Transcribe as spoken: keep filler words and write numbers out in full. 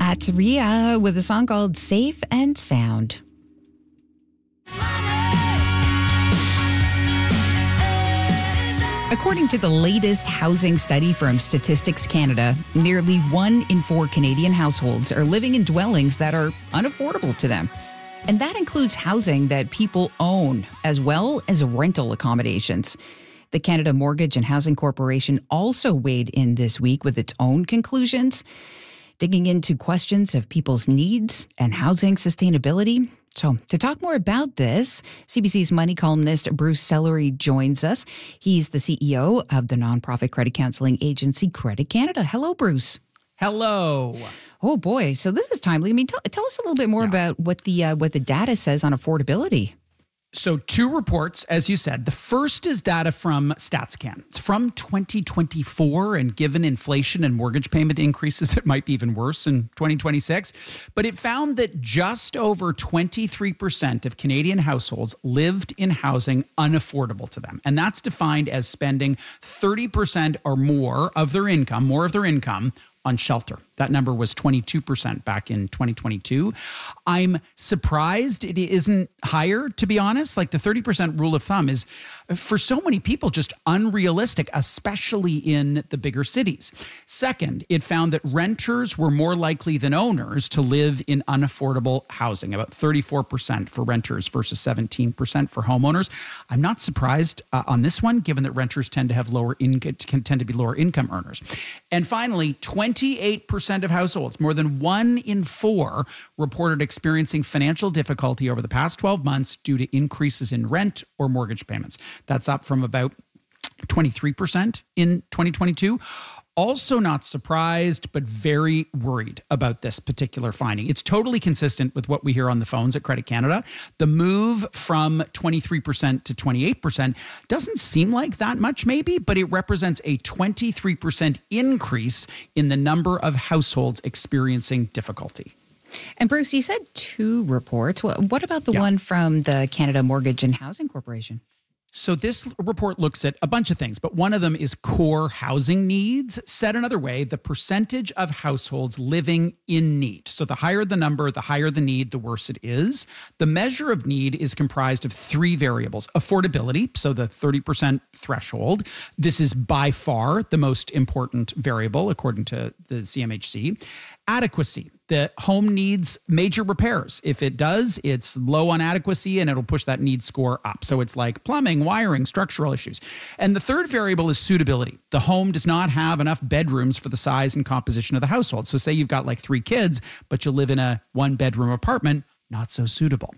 That's Rhea with a song called Safe and Sound. According to the latest housing study from Statistics Canada, nearly one in four Canadian households are living in dwellings that are unaffordable to them. And that includes housing that people own, as well as rental accommodations. The Canada Mortgage and Housing Corporation also weighed in this week with its own conclusions, digging into questions of people's needs and housing sustainability. So to talk more about this, C B C's money columnist Bruce Sellery joins us. He's the C E O of the nonprofit credit counseling agency Credit Canada. Hello, Bruce. Hello. Oh boy, so this is timely. I mean, tell, tell us a little bit more yeah. about what the uh, what the data says on affordability. So two reports, as you said. The first is data from StatsCan. It's from twenty twenty-four, and given inflation and mortgage payment increases, it might be even worse in twenty twenty-six. But it found that just over twenty-three percent of Canadian households lived in housing unaffordable to them. And that's defined as spending thirty percent or more of their income, more of their income on shelter. That number was twenty-two percent back in twenty twenty-two. I'm surprised it isn't higher, to be honest. Like the thirty percent rule of thumb is, for so many people, just unrealistic, especially in the bigger cities. Second, it found that renters were more likely than owners to live in unaffordable housing, about thirty-four percent for renters versus seventeen percent for homeowners. I'm not surprised uh, on this one, given that renters tend to have lower income, can tend to be lower income earners. And finally, twenty-eight percent of households, more than one in four, reported experiencing financial difficulty over the past twelve months due to increases in rent or mortgage payments. That's up from about twenty-three percent in twenty twenty-two. Also not surprised, but very worried about this particular finding. It's totally consistent with what we hear on the phones at Credit Canada. The move from twenty-three percent to twenty-eight percent doesn't seem like that much maybe, but it represents a twenty-three percent increase in the number of households experiencing difficulty. And Bruce, you said two reports. What about the yeah. one from the Canada Mortgage and Housing Corporation? So this report looks at a bunch of things, but one of them is core housing needs. Said another way, the percentage of households living in need. So the higher the number, the higher the need, the worse it is. The measure of need is comprised of three variables. Affordability, so the thirty percent threshold. This is by far the most important variable, according to the C M H C. Adequacy. The home needs major repairs. If it does, it's low on adequacy and it'll push that need score up. So it's like plumbing, wiring, structural issues. And the third variable is suitability. The home does not have enough bedrooms for the size and composition of the household. So say you've got like three kids, but you live in a one bedroom apartment, not so suitable.